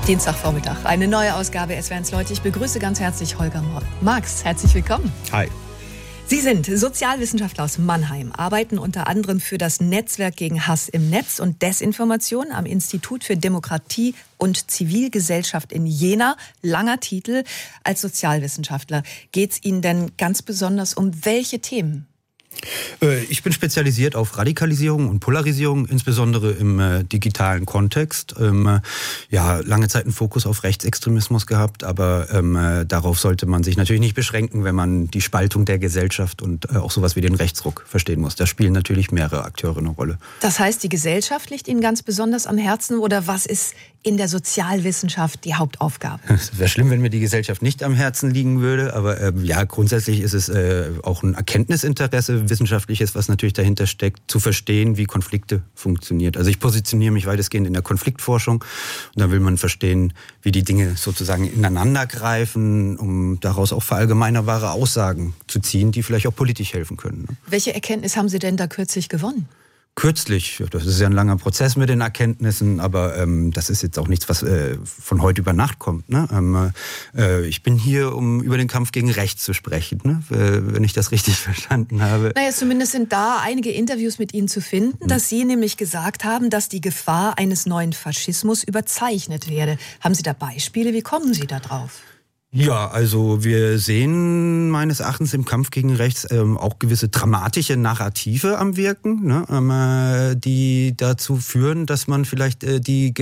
Dienstagvormittag, eine neue Ausgabe SWR1 Leute. Ich begrüße ganz herzlich Holger Marx. Herzlich willkommen. Hi. Sie sind Sozialwissenschaftler aus Mannheim, arbeiten unter anderem für das Netzwerk gegen Hass im Netz und Desinformation am Institut für Demokratie und Zivilgesellschaft in Jena. Langer Titel. Als Sozialwissenschaftler geht es Ihnen denn ganz besonders um welche Themen? Ich bin spezialisiert auf Radikalisierung und Polarisierung, insbesondere im digitalen Kontext. Lange Zeit einen Fokus auf Rechtsextremismus gehabt, aber darauf sollte man sich natürlich nicht beschränken, wenn man die Spaltung der Gesellschaft und auch sowas wie den Rechtsruck verstehen muss. Da spielen natürlich mehrere Akteure eine Rolle. Das heißt, die Gesellschaft liegt Ihnen ganz besonders am Herzen oder was ist in der Sozialwissenschaft die Hauptaufgabe? Es wäre schlimm, wenn mir die Gesellschaft nicht am Herzen liegen würde, aber grundsätzlich ist es auch ein Erkenntnisinteresse, wissenschaftliches, was natürlich dahinter steckt, zu verstehen, wie Konflikte funktionieren. Also ich positioniere mich weitestgehend in der Konfliktforschung und da will man verstehen, wie die Dinge sozusagen ineinander greifen, um daraus auch verallgemeinerbare Aussagen zu ziehen, die vielleicht auch politisch helfen können. Welche Erkenntnis haben Sie denn da kürzlich gewonnen? Kürzlich, das ist ja ein langer Prozess mit den Erkenntnissen, aber das ist jetzt auch nichts, was von heute über Nacht kommt. Ne? Ich bin hier, um über den Kampf gegen Rechts zu sprechen, ne? Wenn ich das richtig verstanden habe. Naja, zumindest sind da einige Interviews mit Ihnen zu finden, dass Sie nämlich gesagt haben, dass die Gefahr eines neuen Faschismus überzeichnet werde. Haben Sie da Beispiele? Wie kommen Sie da drauf? Ja, also wir sehen meines Erachtens im Kampf gegen Rechts auch gewisse dramatische Narrative am Wirken, ne, die dazu führen, dass man vielleicht die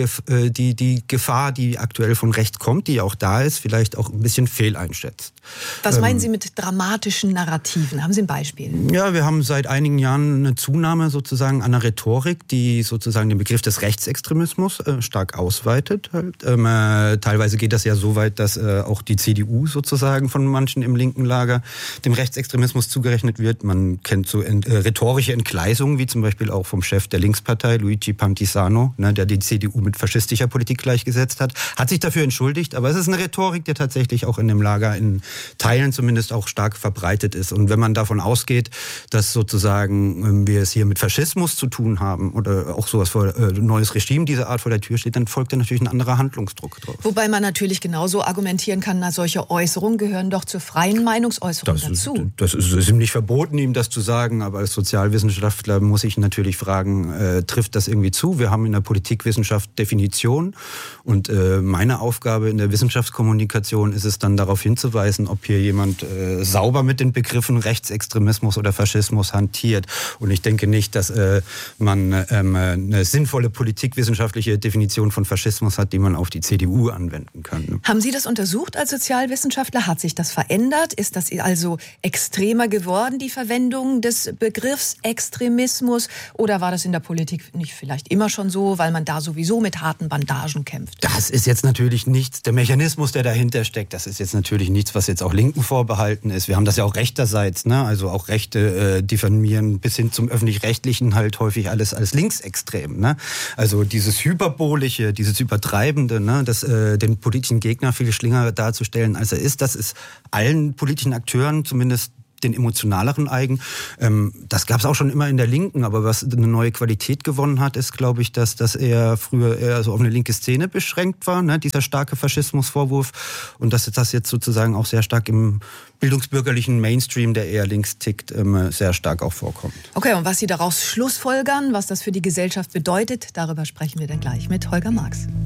Gefahr, die aktuell von rechts kommt, die auch da ist, vielleicht auch ein bisschen fehleinschätzt. Was meinen Sie mit dramatischen Narrativen? Haben Sie ein Beispiel? Ja, wir haben seit einigen Jahren eine Zunahme sozusagen an der Rhetorik, die sozusagen den Begriff des Rechtsextremismus stark ausweitet. Teilweise geht das ja so weit, dass auch die CDU sozusagen von manchen im linken Lager dem Rechtsextremismus zugerechnet wird. Man kennt so rhetorische Entgleisungen, wie zum Beispiel auch vom Chef der Linkspartei, Luigi Pantisano, ne, der die CDU mit faschistischer Politik gleichgesetzt hat sich dafür entschuldigt, aber es ist eine Rhetorik, die tatsächlich auch in dem Lager in Teilen zumindest auch stark verbreitet ist. Und wenn man davon ausgeht, dass sozusagen wir es hier mit Faschismus zu tun haben oder auch sowas vor neues Regime dieser Art vor der Tür steht, dann folgt da natürlich ein anderer Handlungsdruck drauf. Wobei man natürlich genauso argumentieren kann, solche Äußerungen gehören doch zur freien Meinungsäußerung dazu. Das ist ihm nicht verboten, ihm das zu sagen, aber als Sozialwissenschaftler muss ich natürlich fragen, trifft das irgendwie zu? Wir haben in der Politikwissenschaft Definition und meine Aufgabe in der Wissenschaftskommunikation ist es dann darauf hinzuweisen, ob hier jemand sauber mit den Begriffen Rechtsextremismus oder Faschismus hantiert. Und ich denke nicht, dass man eine sinnvolle politikwissenschaftliche Definition von Faschismus hat, die man auf die CDU anwenden kann. Haben Sie das untersucht als Sozialwissenschaftler? Hat sich das verändert? Ist das also extremer geworden, die Verwendung des Begriffs Extremismus? Oder war das in der Politik nicht vielleicht immer schon so, weil man da sowieso mit harten Bandagen kämpft? Das ist jetzt natürlich nichts, der Mechanismus, der dahinter steckt, das ist jetzt natürlich nichts, was jetzt auch Linken vorbehalten ist. Wir haben das ja auch rechterseits, ne? Also auch Rechte diffamieren bis hin zum Öffentlich-Rechtlichen halt häufig alles als linksextrem. Ne? Also dieses Hyperbolische, dieses Übertreibende, ne? Das den politischen Gegner viel schlinger darzustellen, als er ist, das ist allen politischen Akteuren zumindest den emotionaleren eigen. Das gab es auch schon immer in der Linken, aber was eine neue Qualität gewonnen hat, ist, glaube ich, dass das eher früher eher so auf eine linke Szene beschränkt war, ne? Dieser starke Faschismusvorwurf, und dass das jetzt sozusagen auch sehr stark im bildungsbürgerlichen Mainstream, der eher links tickt, sehr stark auch vorkommt. Okay, und was Sie daraus schlussfolgern, was das für die Gesellschaft bedeutet, darüber sprechen wir dann gleich mit Holger Marx.